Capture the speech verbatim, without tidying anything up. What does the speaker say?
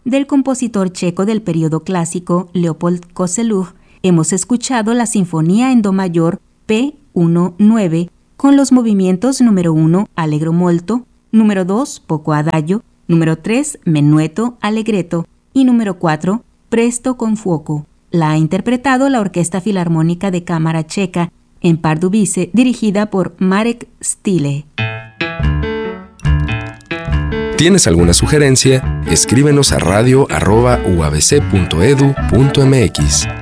del compositor checo del periodo clásico Leopold Kozeluch, hemos escuchado la Sinfonía en Do mayor P diecinueve con los movimientos número uno Allegro molto, número dos Poco adagio, número tres Menuetto allegretto y número cuatro Presto con fuoco. La ha interpretado la Orquesta Filarmónica de Cámara Checa en Pardubice, dirigida por Marek Stille. ¿Tienes alguna sugerencia? Escríbenos a radio arroba u a b c punto e d u punto m x.